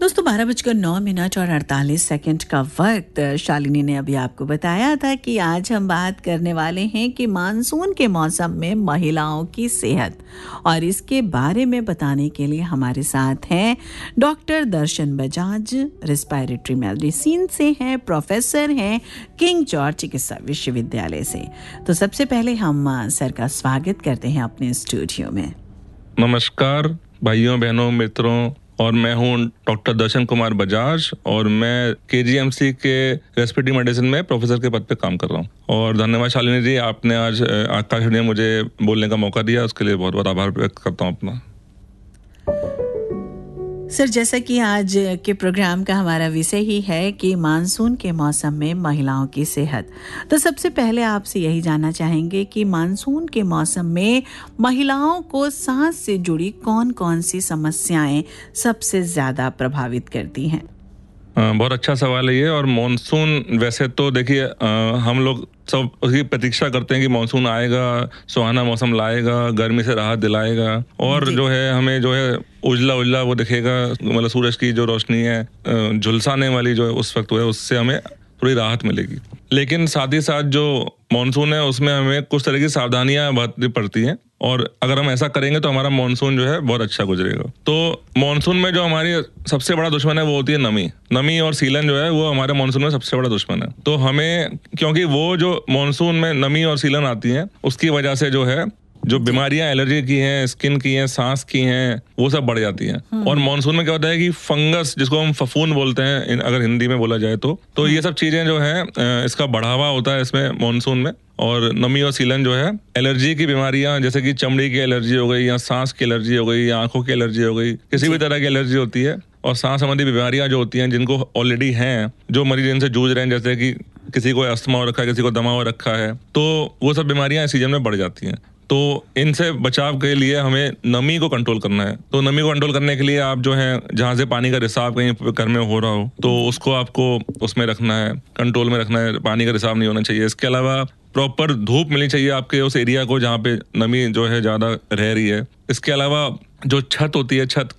दोस्तों 12:09 और 48 का वक्त। शालिनी ने अभी आपको बताया था कि आज हम बात करने वाले हैं कि मानसून के मौसम में महिलाओं की सेहत, और इसके बारे में बताने के लिए हमारे साथ हैं डॉक्टर दर्शन बजाज, रेस्पिरेटरी मेडिसिन से हैं, प्रोफेसर हैं किंग जॉर्ज चिकित्सा विश्वविद्यालय से। तो सबसे पहले हम सर का स्वागत करते हैं अपने स्टूडियो में। नमस्कार भाइयों बहनों मित्रों, और मैं हूं डॉक्टर दर्शन कुमार बजाज और मैं केजीएमसी के रेस्पिरेटरी मेडिसिन में प्रोफेसर के पद पे काम कर रहा हूं। और धन्यवाद शालिनी जी, आपने आज आकाशवाणी में मुझे बोलने का मौका दिया, उसके लिए बहुत बहुत आभार व्यक्त करता हूं अपना। सर, जैसा कि आज के प्रोग्राम का हमारा विषय ही है कि मानसून के मौसम में महिलाओं की सेहत, तो सबसे पहले आपसे यही जानना चाहेंगे कि मानसून के मौसम में महिलाओं को सांस से जुड़ी कौन कौन सी समस्याएं सबसे ज़्यादा प्रभावित करती हैं? बहुत अच्छा सवाल है ये। और मॉनसून वैसे तो देखिए, हम लोग सब उसकी प्रतीक्षा करते हैं कि मॉनसून आएगा, सुहाना मौसम लाएगा, गर्मी से राहत दिलाएगा, और जो है हमें जो है उजला उजला वो दिखेगा, मतलब सूरज की जो रोशनी है झुलसाने वाली जो है उस वक्त है, उससे हमें थोड़ी राहत मिलेगी। लेकिन साथ ही साथ जो मॉनसून है उसमें हमें कुछ तरह की सावधानियां बरतनी पड़ती हैं, और अगर हम ऐसा करेंगे तो हमारा मॉनसून जो है बहुत अच्छा गुजरेगा। तो मॉनसून में जो हमारी सबसे बड़ा दुश्मन है वो होती है नमी और सीलन जो है वो हमारे मॉनसून में सबसे बड़ा दुश्मन है। तो हमें, क्योंकि वो जो मॉनसून में नमी और सीलन आती है उसकी वजह से जो है जो बीमारियां एलर्जी की हैं, स्किन की हैं, सांस की हैं, वो सब बढ़ जाती हैं। और मॉनसून में क्या होता है कि फंगस, जिसको हम फफूंद बोलते हैं अगर हिंदी में बोला जाए तो ये सब चीजें जो हैं इसका बढ़ावा होता है इसमें मॉनसून में। और नमी और सीलन जो है एलर्जी की बीमारियां, जैसे कि चमड़ी की एलर्जी हो गई, या सांस की एलर्जी हो गई, या आंखों की एलर्जी हो गई, किसी भी तरह की एलर्जी होती है। और सांस संबंधी बीमारियां जो होती हैं जिनको ऑलरेडी हैं, जो मरीज इनसे जूझ रहे हैं, जैसे कि किसी को अस्थमा हो रखा है, किसी को दमा हो रखा है, तो वो सब बीमारियां इस सीजन में बढ़ जाती हैं। तो इनसे बचाव के लिए हमें नमी को कंट्रोल करना है। तो नमी को कंट्रोल करने के लिए आप जो है, जहाँ से पानी का रिसाव कहीं घर में हो रहा हो तो उसको आपको उसमें रखना है, कंट्रोल में रखना है, पानी का रिसाव नहीं होना चाहिए। इसके अलावा प्रॉपर धूप मिलनी चाहिए आपके उस एरिया को जहाँ पे नमी जो है ज्यादा रह रही है। इसके अलावा जो छत होती है, छत